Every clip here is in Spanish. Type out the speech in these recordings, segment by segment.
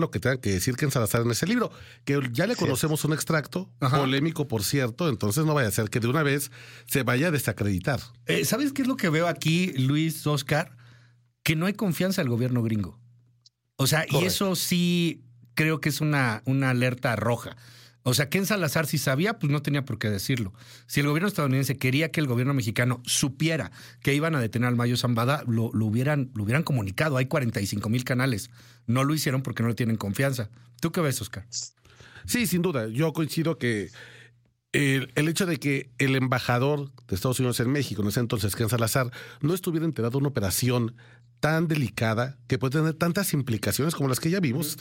lo que tenga que decir Ken Salazar en ese libro, que ya le conocemos un extracto, polémico por cierto, entonces no vaya a ser que de una vez se vaya a desacreditar. ¿Sabes qué es lo que veo aquí, Luis, Oscar? Que no hay confianza del gobierno gringo. O sea, correcto. Y eso sí creo que es una alerta roja. O sea, Ken Salazar, si sabía, pues no tenía por qué decirlo. Si el gobierno estadounidense quería que el gobierno mexicano supiera que iban a detener al Mayo Zambada, lo hubieran comunicado. Hay 45,000 canales. No lo hicieron porque no le tienen confianza. ¿Tú qué ves, Oscar? Sí, sin duda. Yo coincido que el hecho de que el embajador de Estados Unidos en México, en ese entonces Ken Salazar, no estuviera enterado de una operación tan delicada que puede tener tantas implicaciones como las que ya vimos,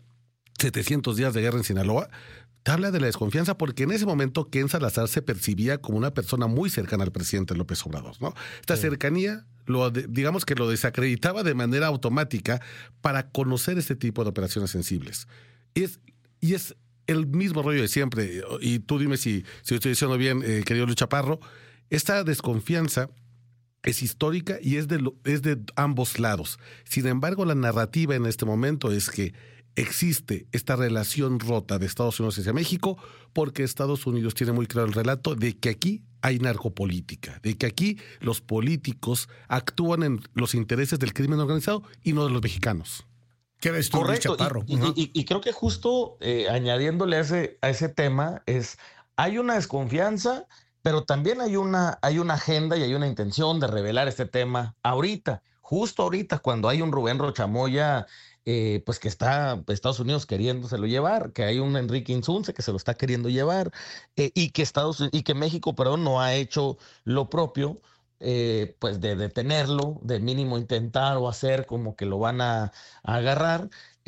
700 días de guerra en Sinaloa, te habla de la desconfianza, porque en ese momento Ken Salazar se percibía como una persona muy cercana al presidente López Obrador, ¿no? Esta cercanía, digamos que lo desacreditaba de manera automática para conocer este tipo de operaciones sensibles. Y es el mismo rollo de siempre, y tú dime si estoy diciendo bien, querido Luis Chaparro, esta desconfianza es histórica y es de ambos lados. Sin embargo, la narrativa en este momento es que existe esta relación rota de Estados Unidos hacia México porque Estados Unidos tiene muy claro el relato de que aquí hay narcopolítica, de que aquí los políticos actúan en los intereses del crimen organizado y no de los mexicanos. ¿Qué ves tú, Luis Chaparro? Y creo que justo añadiéndole a ese tema hay una desconfianza, pero también hay una agenda y hay una intención de revelar este tema justo ahorita, cuando hay un Rubén Rocha Moya pues que está Estados Unidos queriéndoselo llevar, que hay un Enrique Insunce que se lo está queriendo llevar, y que México, perdón, no ha hecho lo propio, pues de detenerlo, de mínimo intentar o hacer como que lo van a agarrar.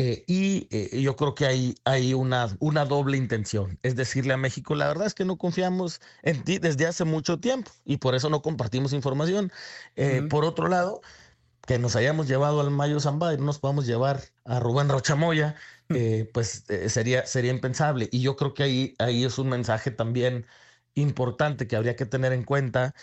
Yo creo que hay una doble intención, es decirle a México, la verdad es que no confiamos en ti desde hace mucho tiempo y por eso no compartimos información. Por otro lado, que nos hayamos llevado al Mayo Zambada y no nos podamos llevar a Rubén Rocha Moya, sería impensable. Y yo creo que ahí es un mensaje también importante que habría que tener en cuenta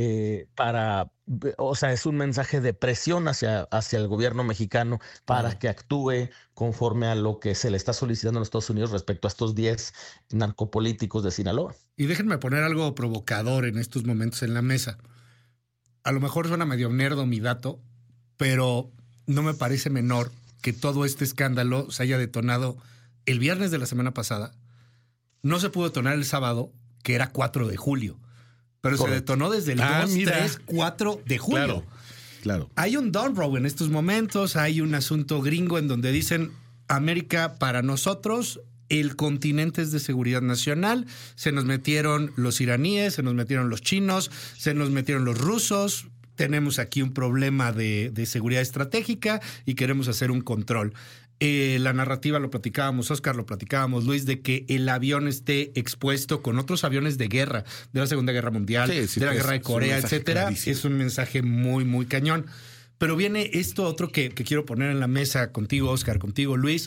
o sea, es un mensaje de presión hacia el gobierno mexicano para que actúe conforme a lo que se le está solicitando a los Estados Unidos respecto a estos 10 narcopolíticos de Sinaloa. Y déjenme poner algo provocador en estos momentos en la mesa. A lo mejor suena medio nerdo mi dato, pero no me parece menor que todo este escándalo se haya detonado el viernes de la semana pasada. No se pudo detonar el sábado, que era 4 de julio, pero correcto, se detonó desde el 4 de julio. Claro. Hay un Don Row en estos momentos, hay un asunto gringo en donde dicen América para nosotros, el continente es de seguridad nacional, se nos metieron los iraníes, se nos metieron los chinos, se nos metieron los rusos. Tenemos aquí un problema de seguridad estratégica y queremos hacer un control. La narrativa lo platicábamos, Oscar, lo platicábamos, Luis, de que el avión esté expuesto con otros aviones de guerra, de la Segunda Guerra Mundial, de la Guerra de Corea, etcétera. Es un mensaje muy, muy cañón. Pero viene esto otro que quiero poner en la mesa contigo, Oscar, contigo, Luis.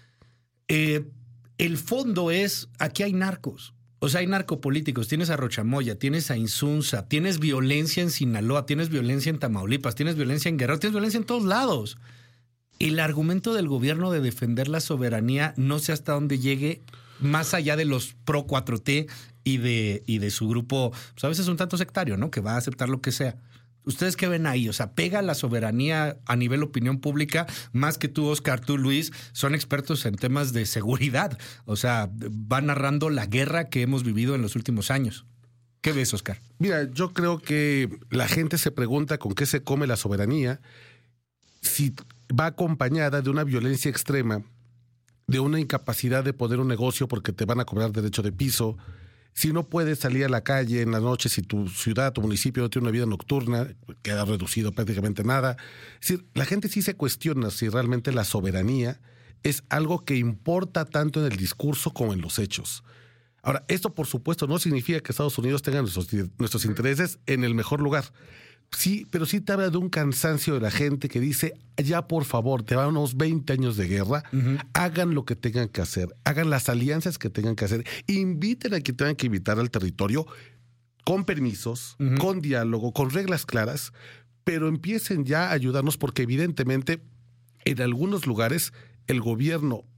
El fondo es, aquí hay narcos. O sea, hay narcopolíticos, tienes a Rocha Moya, tienes a Insunza, tienes violencia en Sinaloa, tienes violencia en Tamaulipas, tienes violencia en Guerrero, tienes violencia en todos lados. El argumento del gobierno de defender la soberanía no sé hasta dónde llegue, más allá de los pro 4T y de su grupo, pues a veces un tanto sectario, ¿no? Que va a aceptar lo que sea. ¿Ustedes qué ven ahí? O sea, pega la soberanía a nivel opinión pública, más que tú, Oscar, tú, Luis, son expertos en temas de seguridad. O sea, van narrando la guerra que hemos vivido en los últimos años. ¿Qué ves, Oscar? Mira, yo creo que la gente se pregunta con qué se come la soberanía si va acompañada de una violencia extrema, de una incapacidad de poner un negocio porque te van a cobrar derecho de piso, si no puedes salir a la calle en la noche, si tu ciudad, tu municipio no tiene una vida nocturna, queda reducido prácticamente nada. Es decir, la gente sí se cuestiona si realmente la soberanía es algo que importa tanto en el discurso como en los hechos. Ahora, esto por supuesto no significa que Estados Unidos tenga nuestros intereses en el mejor lugar. Sí, pero sí te habla de un cansancio de la gente que dice, ya por favor, te van unos 20 años de guerra, hagan lo que tengan que hacer, hagan las alianzas que tengan que hacer, inviten a quien tengan que invitar al territorio con permisos, con diálogo, con reglas claras, pero empiecen ya a ayudarnos porque evidentemente en algunos lugares el gobierno